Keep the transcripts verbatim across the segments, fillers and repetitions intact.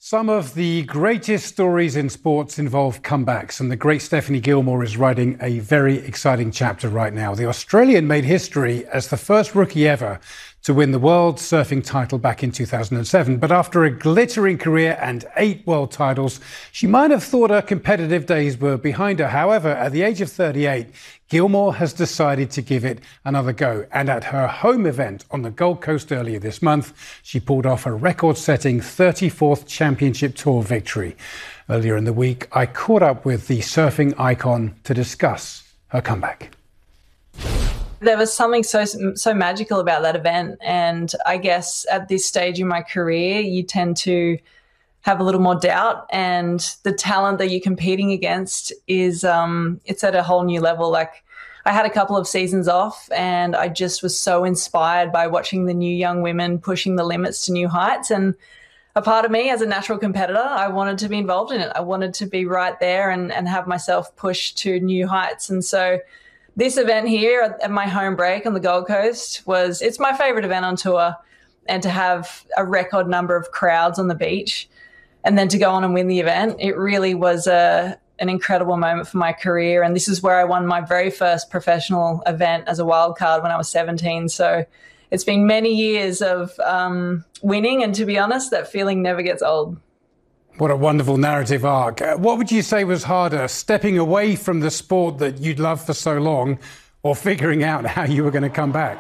Some of the greatest stories in sports involve comebacks, and the great Stephanie Gilmore is writing a very exciting chapter right now. The Australian made history as the first rookie ever to win the world surfing title back in two thousand seven. But after a glittering career and eight world titles, she might have thought her competitive days were behind her. However, at the age of thirty-eight, Gilmore has decided to give it another go. And at her home event on the Gold Coast earlier this month, she pulled off a record-setting thirty-fourth Championship Tour victory. Earlier in the week, I caught up with the surfing icon to discuss her comeback. There was something so so magical about that event, and I guess at this stage in my career, you tend to have a little more doubt, and the talent that you're competing against is um, it's at a whole new level. Like, I had a couple of seasons off, and I just was so inspired by watching the new young women pushing the limits to new heights. And a part of me, as a natural competitor, I wanted to be involved in it. I wanted to be right there and and have myself push to new heights. And so this event here at my home break on the Gold Coast was, it's my favorite event on tour, and to have a record number of crowds on the beach and then to go on and win the event, it really was a, an incredible moment for my career. And this is where I won my very first professional event as a wild card when I was seventeen. So it's been many years of um, winning, and to be honest, that feeling never gets old. What a wonderful narrative arc. What would you say was harder, stepping away from the sport that you'd loved for so long, or figuring out how you were going to come back?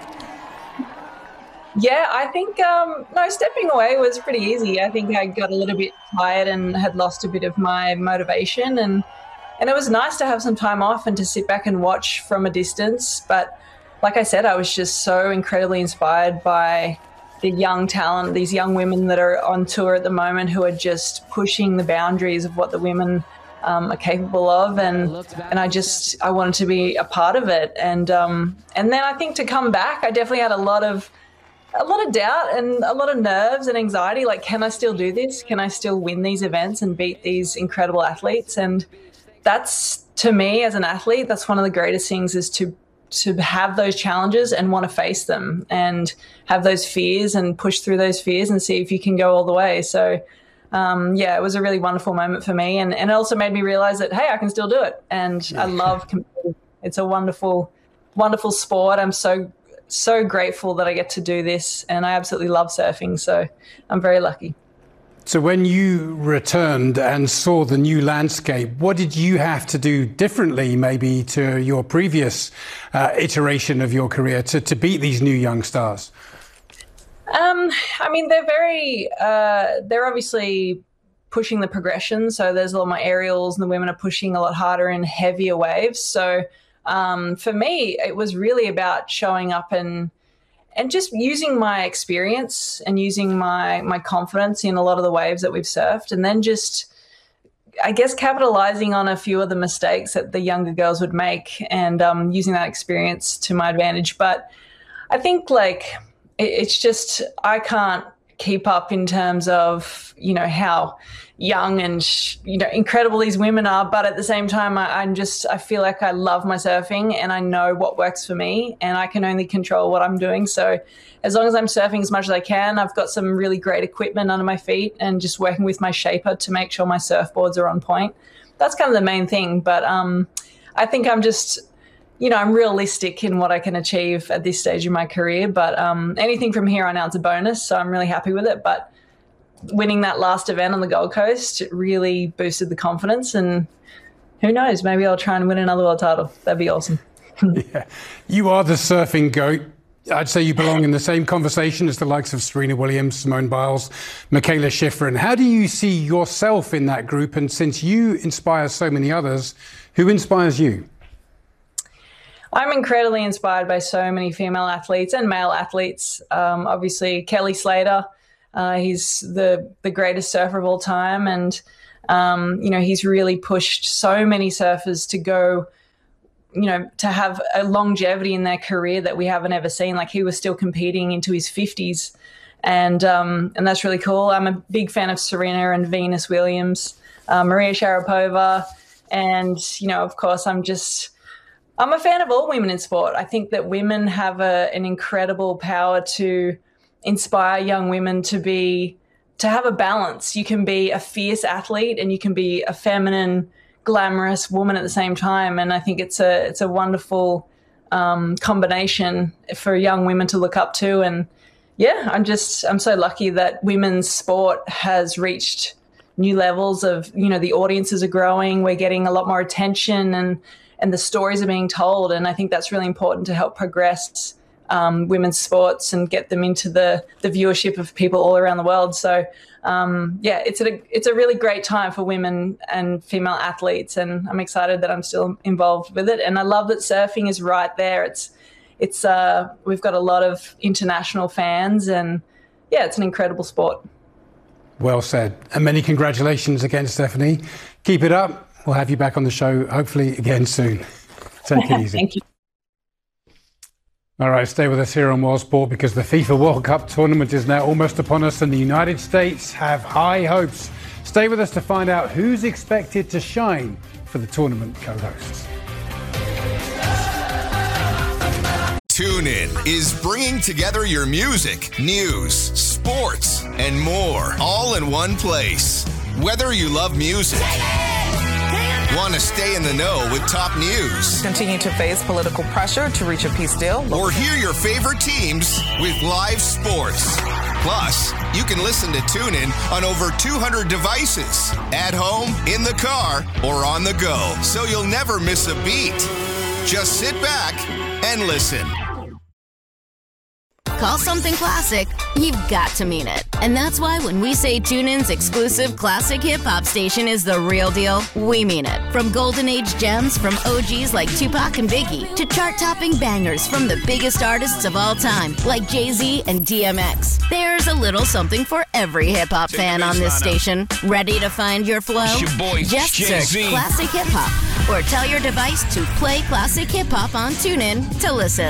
Yeah, I think, um, no, stepping away was pretty easy. I think I got a little bit tired and had lost a bit of my motivation, and, and it was nice to have some time off and to sit back and watch from a distance. But like I said, I was just so incredibly inspired by the young talent, these young women that are on tour at the moment who are just pushing the boundaries of what the women um, are capable of, and and I just I wanted to be a part of it, and um, and then I think to come back, I definitely had a lot of a lot of doubt and a lot of nerves and anxiety. Like, can I still do this? Can I still win these events and beat these incredible athletes? And that's, to me as an athlete, that's one of the greatest things, is to to have those challenges and want to face them and have those fears and push through those fears and see if you can go all the way. So, um, yeah, it was a really wonderful moment for me. And, and it also made me realize that, hey, I can still do it. And I love competing. It's a wonderful, wonderful sport. I'm so, so grateful that I get to do this, and I absolutely love surfing. So I'm very lucky. So when you returned and saw the new landscape, what did you have to do differently maybe to your previous uh, iteration of your career to, to beat these new young stars? Um, I mean, they're very, uh, they're obviously pushing the progression. So there's a lot more aerials, and the women are pushing a lot harder in heavier waves. So um, for me, it was really about showing up and And just using my experience and using my my confidence in a lot of the waves that we've surfed, and then just, I guess, capitalizing on a few of the mistakes that the younger girls would make, and um, using that experience to my advantage. But I think, like, it, it's just, I can't keep up in terms of, you know, how young and, you know, incredible these women are. But at the same time, I, I'm just, I feel like I love my surfing, and I know what works for me, and I can only control what I'm doing. So as long as I'm surfing as much as I can, I've got some really great equipment under my feet, and just working with my shaper to make sure my surfboards are on point. That's kind of the main thing. But um, I think I'm just, you know, I'm realistic in what I can achieve at this stage in my career. But um, anything from here on out is a bonus, so I'm really happy with it. But winning that last event on the Gold Coast really boosted the confidence, and who knows, maybe I'll try and win another world title. That'd be awesome. Yeah. You are the surfing GOAT. I'd say you belong in the same conversation as the likes of Serena Williams, Simone Biles, Mikaela Shiffrin. How do you see yourself in that group? And since you inspire so many others, who inspires you? I'm incredibly inspired by so many female athletes and male athletes. Um, obviously, Kelly Slater. Uh, he's the the greatest surfer of all time, and um, you know, he's really pushed so many surfers to go, you know, to have a longevity in their career that we haven't ever seen. Like, he was still competing into his fifties, and um, and that's really cool. I'm a big fan of Serena and Venus Williams, uh, Maria Sharapova, and, you know, of course, I'm just, I'm a fan of all women in sport. I think that women have a, an incredible power to inspire young women to be to have a balance. You can be a fierce athlete and you can be a feminine, glamorous woman at the same time. And I think it's a it's a wonderful um, combination for young women to look up to. And yeah, I'm just I'm so lucky that women's sport has reached new levels of, you know, the audiences are growing. We're getting a lot more attention and and the stories are being told. And I think that's really important to help progress um, women's sports and get them into the, the viewership of people all around the world. So, um, yeah, it's a, it's a really great time for women and female athletes. And I'm excited that I'm still involved with it. And I love that surfing is right there. It's, it's, uh, we've got a lot of international fans and yeah, it's an incredible sport. Well said. And many congratulations again, Stephanie. Keep it up. We'll have you back on the show, hopefully again soon. Take it easy. Thank you. All right, stay with us here on World Sport because the FIFA World Cup tournament is now almost upon us and the United States have high hopes. Stay with us to find out who's expected to shine for the tournament co-hosts. TuneIn is bringing together your music, news, sports, and more all in one place. Whether you love music, want to stay in the know with top news, continue to face political pressure to reach a peace deal, or hear your favorite teams with live sports. Plus, you can listen to TuneIn on over two hundred devices, at home, in the car, or on the go, so you'll never miss a beat. Just sit back and listen. Call something classic, you've got to mean it. And that's why when we say TuneIn's exclusive classic hip-hop station is the real deal, we mean it. From golden age gems from O Gs like Tupac and Biggie to chart-topping bangers from the biggest artists of all time like Jay-Z and D M X. There's a little something for every hip-hop fan on this station. Ready to find your flow? It's your boy, Just Jay-Z. search Classic Hip-Hop or tell your device to play Classic Hip-Hop on TuneIn to listen.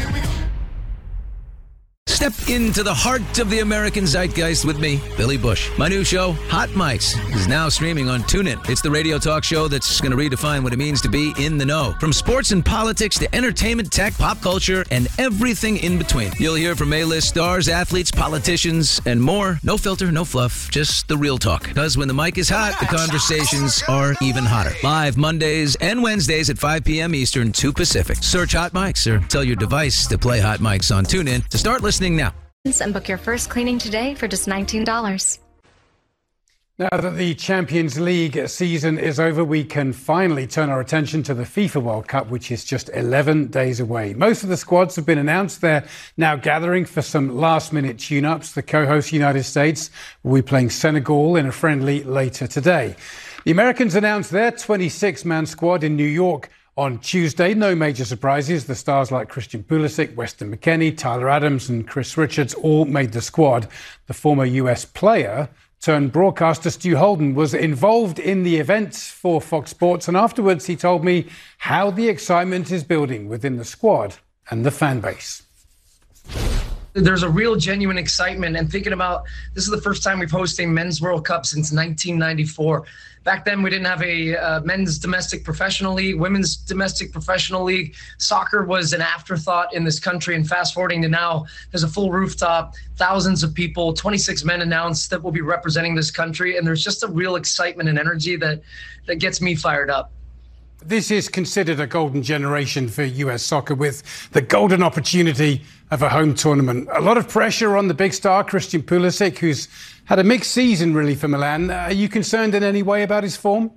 Step into the heart of the American zeitgeist with me, Billy Bush. My new show, Hot Mics, is now streaming on TuneIn. It's the radio talk show that's going to redefine what it means to be in the know. From sports and politics to entertainment, tech, pop culture, and everything in between. You'll hear from A-list stars, athletes, politicians, and more. No filter, no fluff, just the real talk. Because when the mic is hot, the conversations are even hotter. Live Mondays and Wednesdays at five p.m. Eastern, two Pacific. Search Hot Mics or tell your device to play Hot Mics on TuneIn to start listening now. And book your first cleaning today for just nineteen dollars. Now that the Champions League season is over, we can finally turn our attention to the FIFA World Cup, which is just eleven days away. Most of the squads have been announced. They're now gathering for some last-minute tune-ups. The co-host United States will be playing Senegal in a friendly later today. The Americans announced their twenty-six man squad in New York on Tuesday. No major surprises. The stars like Christian Pulisic, Weston McKennie, Tyler Adams and Chris Richards all made the squad. The former U S player turned broadcaster Stu Holden was involved in the event for Fox Sports, and afterwards he told me how the excitement is building within the squad and the fan base. There's a real genuine excitement, and thinking about this is the first time we've hosted a men's World Cup since nineteen ninety-four. Back then, we didn't have a uh, men's domestic professional league, women's domestic professional league. Soccer was an afterthought in this country, and fast forwarding to now, there's a full rooftop, thousands of people, twenty-six men announced that will be representing this country, and there's just a real excitement and energy that that gets me fired up. This is considered a golden generation for U S soccer, with the golden opportunity of a home tournament. A lot of pressure on the big star, Christian Pulisic, who's had a mixed season, really, for Milan. Are you concerned in any way about his form?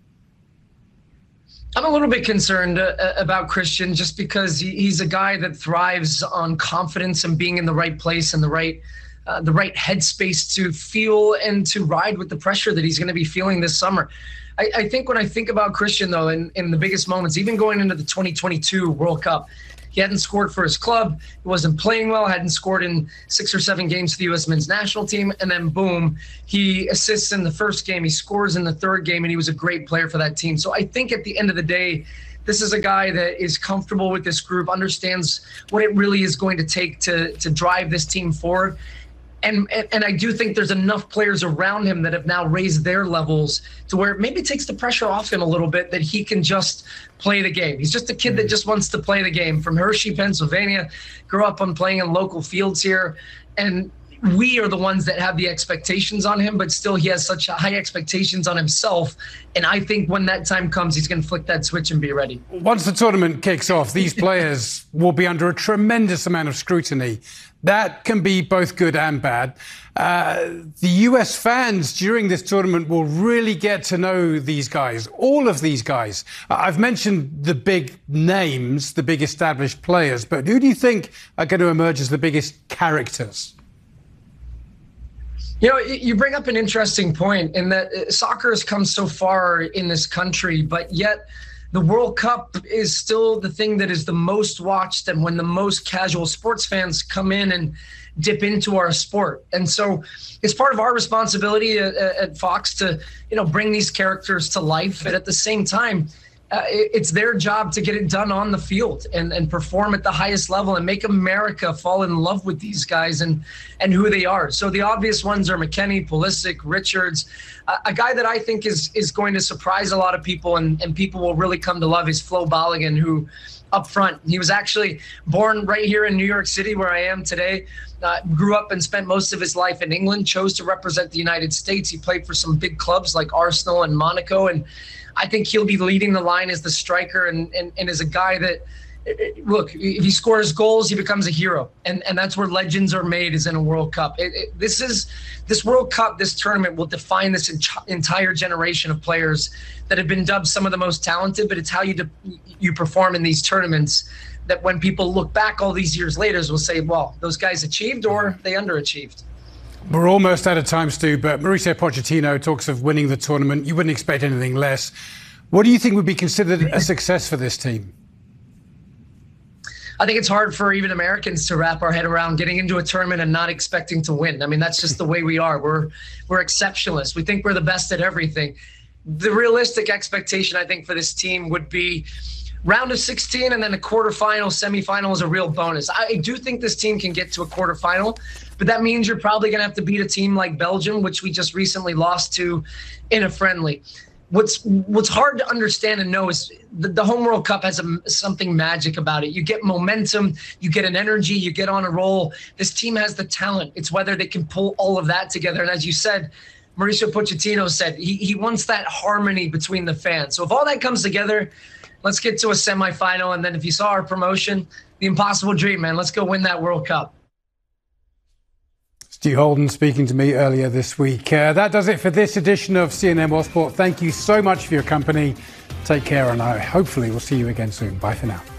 I'm a little bit concerned uh, about Christian, just because he, he's a guy that thrives on confidence and being in the right place and the right uh, the right headspace to feel and to ride with the pressure that he's going to be feeling this summer. I, I think when I think about Christian, though, in, in the biggest moments, even going into the twenty twenty-two World Cup, he hadn't scored for his club. He wasn't playing well, hadn't scored in six or seven games for the U S men's national team. And then, boom, he assists in the first game. He scores in the third game, and he was a great player for that team. So I think at the end of the day, this is a guy that is comfortable with this group, understands what it really is going to take to, to drive this team forward. And, and and I do think there's enough players around him that have now raised their levels to where it maybe takes the pressure off him a little bit, that he can just play the game. He's just a kid that just wants to play the game. From Hershey, Pennsylvania, grew up on playing in local fields here. And we are the ones that have the expectations on him, but still he has such high expectations on himself. And I think when that time comes, he's going to flick that switch and be ready. Once the tournament kicks off, these players will be under a tremendous amount of scrutiny. That can be both good and bad. Uh, the U S fans during this tournament will really get to know these guys, all of these guys. I've mentioned the big names, the big established players, but who do you think are going to emerge as the biggest characters? You know, you bring up an interesting point in that soccer has come so far in this country, but yet the World Cup is still the thing that is the most watched and when the most casual sports fans come in and dip into our sport. And so it's part of our responsibility at, at Fox to, you know, bring these characters to life. And at the same time, uh, it, it's their job to get it done on the field and, and perform at the highest level and make America fall in love with these guys and, and who they are. So the obvious ones are McKennie, Pulisic, Richards. Uh, a guy that I think is is going to surprise a lot of people and, and people will really come to love is Flo Balogun, who up front, he was actually born right here in New York City where I am today. Uh, grew up and spent most of his life in England, chose to represent the United States. He played for some big clubs like Arsenal and Monaco. And I think he'll be leading the line as the striker and, and, and as a guy that, look, if he scores goals, he becomes a hero. And and that's where legends are made, is in a World Cup. It, it, this is this World Cup, this tournament will define this ent- entire generation of players that have been dubbed some of the most talented, but it's how you de- you perform in these tournaments that when people look back all these years later will say, well, those guys achieved or they underachieved. We're almost out of time, Stu, but Mauricio Pochettino talks of winning the tournament. You wouldn't expect anything less. What do you think would be considered a success for this team? I think it's hard for even Americans to wrap our head around getting into a tournament and not expecting to win. I mean, that's just the way we are. We're we're exceptionalists. We think we're the best at everything. The realistic expectation, I think, for this team would be round of sixteen and then a quarterfinal, semifinal is a real bonus. I do think this team can get to a quarterfinal, but that means you're probably going to have to beat a team like Belgium, which we just recently lost to in a friendly. What's what's hard to understand and know is the, the home World Cup has a, something magic about it. You get momentum, you get an energy, you get on a roll. This team has the talent. It's whether they can pull all of that together. And as you said, Mauricio Pochettino said he, he wants that harmony between the fans. So if all that comes together, let's get to a semifinal. And then if you saw our promotion, the impossible dream, man, let's go win that World Cup. Stu Holden speaking to me earlier this week. Uh, that does it for this edition of C N N World Sport. Thank you so much for your company. Take care, and I hopefully will see you again soon. Bye for now.